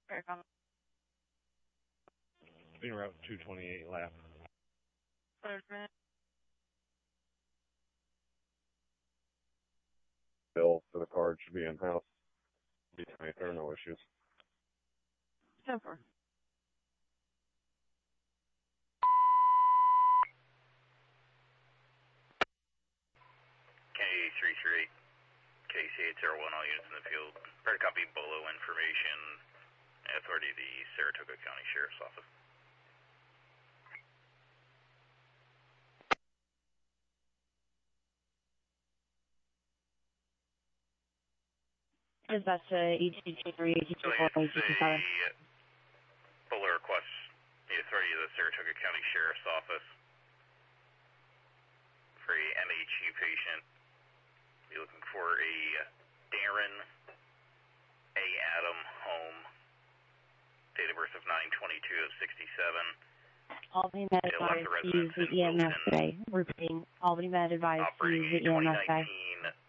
En route 228 left. Bill for the card should be in-house. There are no issues. 10-4. K338, KC801, all units in the field. Prepare to copy Bolo information. Authority of the Saratoga County Sheriff's Office. Is that ET23, ET24, ET27? Bolo requests the authority of the Saratoga County Sheriff's Office for a MHU patient. Be looking for a Darren A. Adam home. Date of birth of 9/22/67. Albany Med advised to use the EMS today. Repeating, Albany Med advised to use the EMS today.